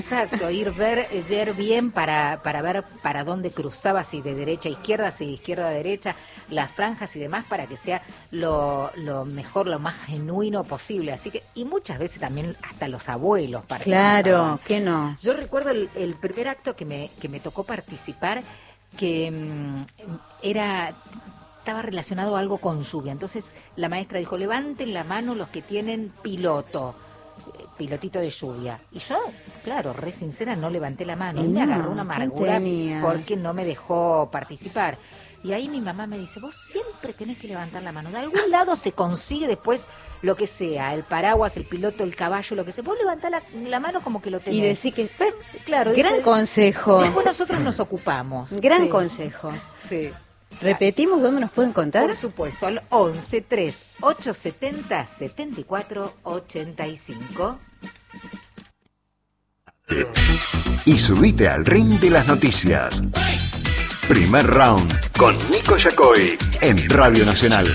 Exacto, ver bien para ver para dónde cruzaba, si de derecha a izquierda, si de izquierda a derecha, las franjas y demás, para que sea lo mejor, lo más genuino posible. Así que, y muchas veces también hasta los abuelos participaban. Claro, ¿qué no? Yo recuerdo el primer acto que me tocó participar, que estaba relacionado a algo con lluvia. Entonces la maestra dijo, levanten la mano los que tienen pilotito de lluvia. Y yo, claro, re sincera, no levanté la mano. Y me agarró una amargura porque no me dejó participar. Y ahí mi mamá me dice, vos siempre tenés que levantar la mano. De algún lado se consigue después lo que sea, el paraguas, el piloto, el caballo, lo que sea. Vos levantás la mano como que lo tenés. Y decir que... Claro, gran dice, consejo. después nosotros nos ocupamos. Gran consejo. Sí. ¿Repetimos dónde nos pueden contar? Por supuesto, al 11 3 870 74 85. Y subite al ring de las noticias. Primer round con Nico Yacoy en Radio Nacional.